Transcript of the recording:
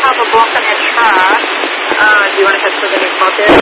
have a block on your track. Do you want to head to the new spot there?